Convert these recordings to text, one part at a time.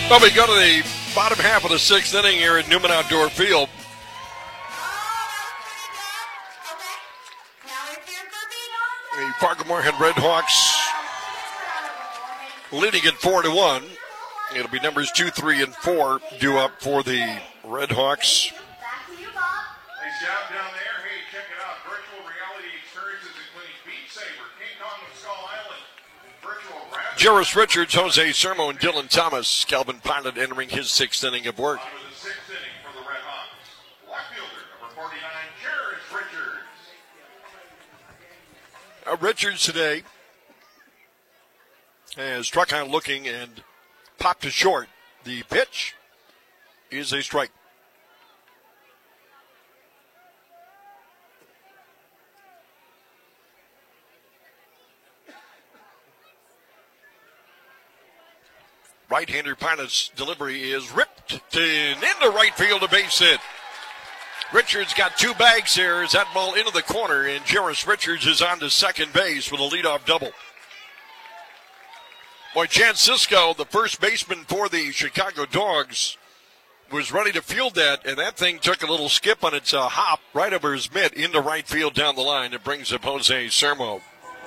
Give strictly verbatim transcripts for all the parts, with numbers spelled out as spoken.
Well, we go to the bottom half of the sixth inning here at Newman Outdoor Field. The Fargo Moorhead Redhawks leading at four to one. It'll be numbers two, three, and four due up for the Redhawks. Nice job down there. Hey, check it out. Virtual reality experiences including Beat Saber, King Kong of Skull Island, virtual rap. Jarvis Richards, Jose Sermo, and Dylan Thomas. Calvin Pilot entering his sixth inning of work. On to the sixth inning for the Red Hawks. Left fielder, number forty-nine, Jarvis Richards. Uh, Richards today has struck out looking and popped to short. The pitch is a strike. Right-hander Pilot's delivery is ripped to, into right field, a base hit. Richards got two bags here as that ball into the corner, and Jarvis Richards is on to second base with a leadoff double. Boy, Chance Cisco, the first baseman for the Chicago Dogs, was ready to field that, and that thing took a little skip on its uh, hop right over his mitt into right field down the line. It brings up Jose Sermo.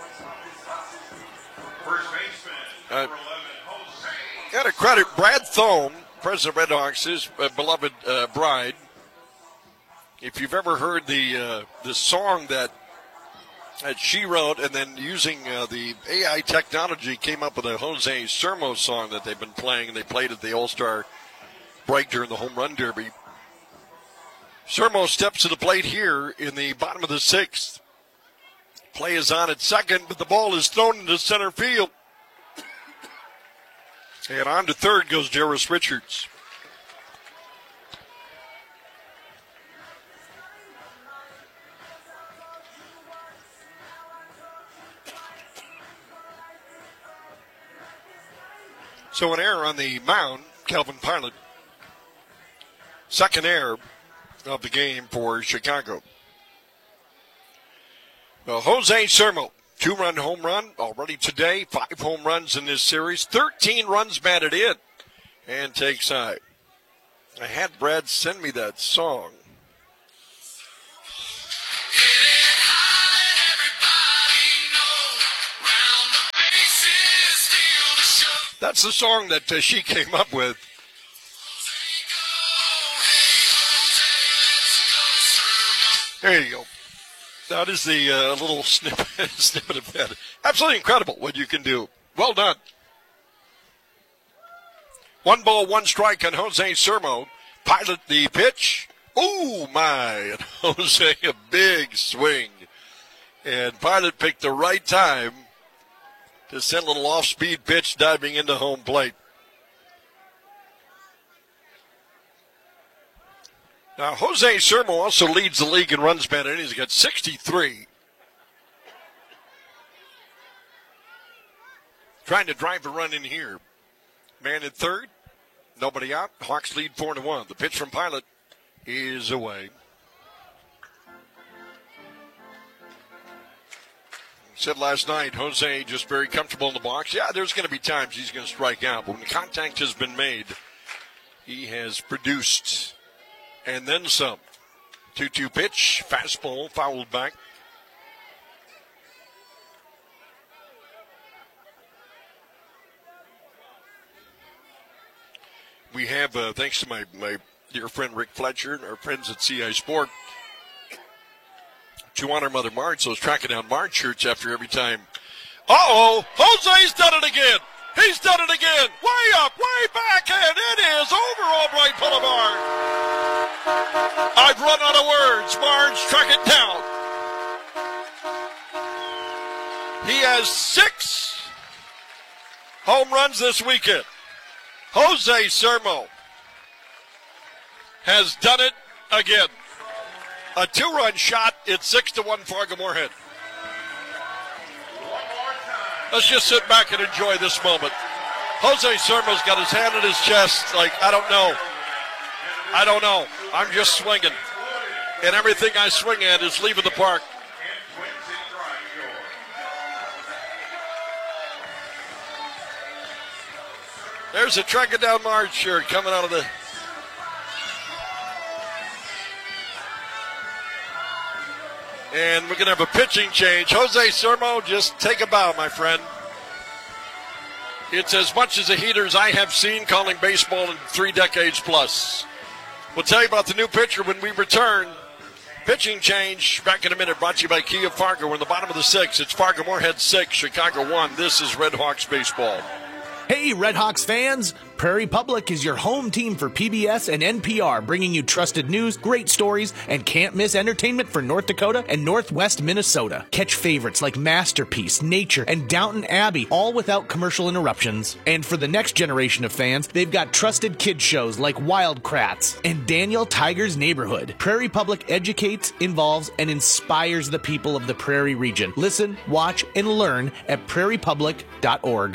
First baseman, Uh, number eleven, Jose. Got to credit Brad Thome, president of Red Hawks, his uh, beloved uh, bride. If you've ever heard the uh, the song that that she wrote, and then using uh, the A I technology, came up with a Jose Sermo song that they've been playing, and they played at the All-Star break during the Home Run Derby. Sermo steps to the plate here in the bottom of the sixth. Play is on at second, but the ball is thrown into center field. And on to third goes Jarvis Richards. So an error on the mound, Calvin Pilot. Second error of the game for Chicago. Well, Jose Sermo, two-run home run already today. Five home runs in this series. thirteen runs batted in. And takes high. I had Brad send me that song. That's the song that uh, she came up with. There you go. That is the uh, little snippet, snippet of that. Absolutely incredible what you can do. Well done. One ball, one strike on Jose Sermo. Pilot the pitch. Oh, my. And Jose, a big swing. And Pilot picked the right time to send a little off-speed pitch diving into home plate. Now, Jose Sermo also leads the league in runs batted in. He's got sixty-three. Trying to drive a run in here. Man at third. Nobody out. Hawks lead four to one. The pitch from Pilot is away. Said last night, Jose just very comfortable in the box. Yeah, there's going to be times he's going to strike out, but when the contact has been made, he has produced. And then some. two two pitch, fastball, fouled back. We have, uh, thanks to my, my dear friend Rick Fletcher and our friends at C I Sport, to honor Mother March, so I was tracking down March shirts after every time. Uh-oh, Jose's done it again. He's done it again. Way up, way back, and it is over Albright Boulevard. I've run out of words. Marge, track it down. He has six home runs this weekend. Jose Sermo has done it again. A two-run shot. It's six to one Fargo Moorhead. Let's just sit back and enjoy this moment. Jose Sermo's got his hand in his chest like, I don't know. I don't know. I'm just swinging. And everything I swing at is leaving the park. There's a Track It Down March shirt coming out of the... And we're going to have a pitching change. Jose Sermo, just take a bow, my friend. It's as much as a heater as I have seen calling baseball in three decades plus. We'll tell you about the new pitcher when we return. Pitching change back in a minute, brought to you by Kia Fargo. We're in the bottom of the sixth. It's Fargo Moorhead six, Chicago one. This is Red Hawks baseball. Hey, Red Hawks fans! Prairie Public is your home team for P B S and N P R, bringing you trusted news, great stories, and can't-miss entertainment for North Dakota and Northwest Minnesota. Catch favorites like Masterpiece, Nature, and Downton Abbey, all without commercial interruptions. And for the next generation of fans, they've got trusted kids shows like Wild Kratts and Daniel Tiger's Neighborhood. Prairie Public educates, involves, and inspires the people of the Prairie region. Listen, watch, and learn at prairie public dot org.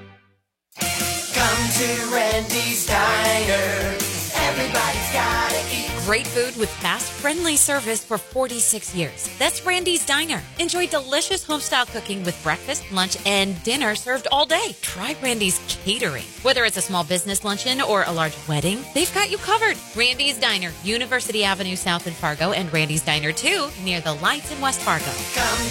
Come to Randy's Diner. Everybody's gotta eat. Great food with fast, friendly service for forty-six years. That's Randy's Diner. Enjoy delicious home-style cooking with breakfast, lunch, and dinner served all day. Try Randy's Catering. Whether it's a small business luncheon or a large wedding, they've got you covered. Randy's Diner, University Avenue South in Fargo, and Randy's Diner two near the lights in West Fargo. Come